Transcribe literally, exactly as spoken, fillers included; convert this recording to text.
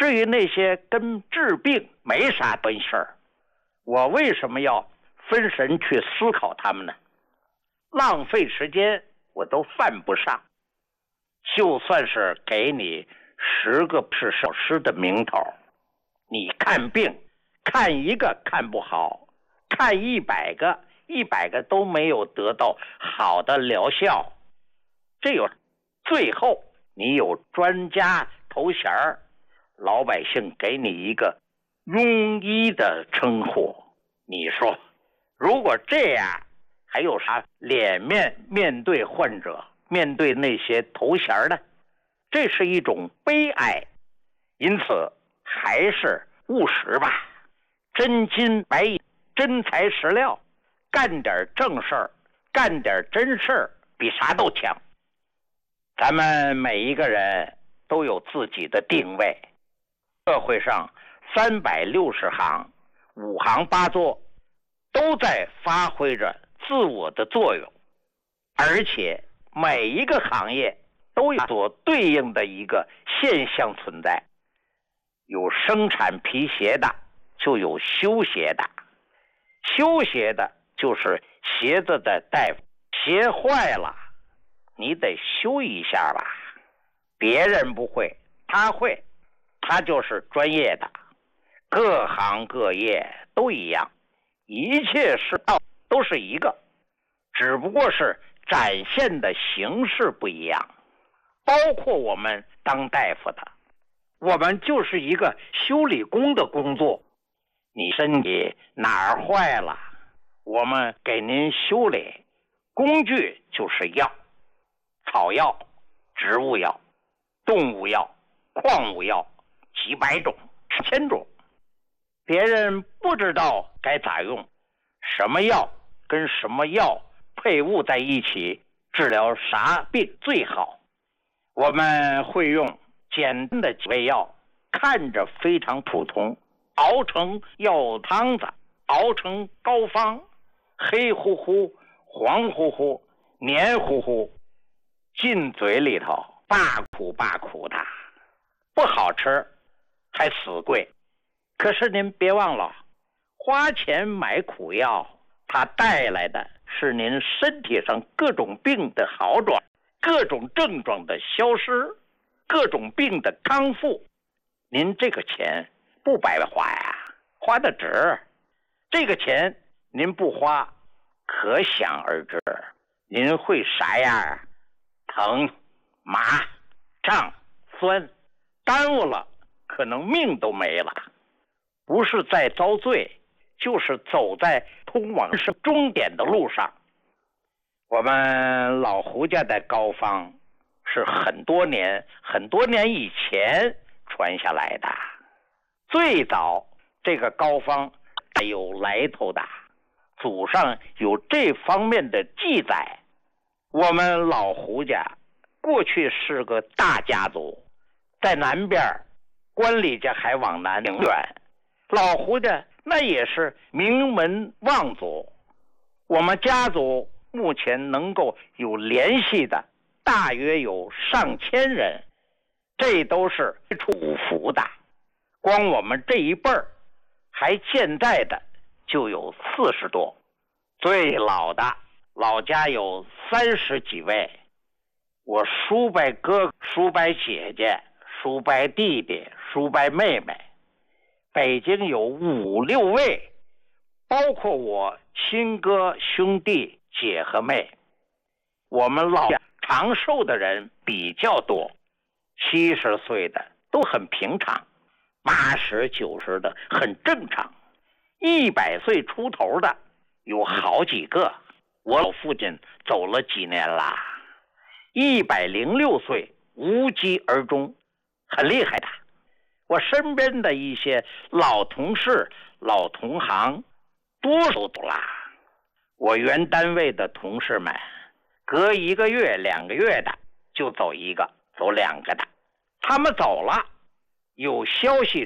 至于那些跟治病没啥关系儿，我为什么要分神去思考他们呢？浪费时间我都犯不上。就算是给你十个是小师的名头，你看病看一个看不好，看一百个一百个都没有得到好的疗效，这有最后你有专家头衔儿，老百姓给你一个庸医的称呼，你说如果这样还有啥脸面面对患者，面对那些头衔呢？这是一种悲哀。因此还是务实吧，真金白银，真材实料，干点正事儿，干点真事儿，比啥都强。咱们每一个人都有自己的定位，社会上三百六十行，五行八作，都在发挥着自我的作用，而且每一个行业都有所对应的一个现象存在。有生产皮鞋的，就有修鞋的，修鞋的就是鞋子的大夫，鞋坏了你得修一下吧，别人不会他会，他就是专业的。各行各业都一样，一切是道都是一个，只不过是展现的形式不一样。包括我们当大夫的，我们就是一个修理工的工作，你身体哪儿坏了，我们给您修理，工具就是药，草药、植物药、动物药、矿物药，几百种、千种，别人不知道该咋用，什么药跟什么药配伍在一起治疗啥病最好。我们会用简单的几味药，看着非常普通，熬成药汤子，熬成膏方，黑乎乎、黄乎乎、黏糊糊，进嘴里头罢苦罢苦的，不好吃还死贵。可是您别忘了，花钱买苦药，它带来的是您身体上各种病的好转，各种症状的消失，各种病的康复。您这个钱不白花呀，花的值。这个钱您不花，可想而知您会啥样，疼、麻、胀、酸，耽误了可能命都没了。不是在遭罪，就是走在通往终点的路上。我们老胡家的膏方是很多年很多年以前传下来的，最早这个膏方有来头的，祖上有这方面的记载。我们老胡家过去是个大家族，在南边关里家还往南挺远，老胡家那也是名门望族。我们家族目前能够有联系的大约有上千人，这都是出五福的。光我们这一辈儿还健在的就有四十多，最老的老家有三十几位，我叔伯哥哥、叔伯姐姐、叔伯弟弟、叔伯妹妹，北京有五六位，包括我亲哥兄弟姐和妹。我们老家长寿的人比较多，七十岁的都很平常，八十九十的很正常，一百岁出头的有好几个。我老父亲走了几年啦，一百零六岁无疾而终，很厉害的。我身边的一些老同事、老同行，多数走啦。我原单位的同事们，隔一个月、两个月的就走一个，走两个的。他们走了，有消息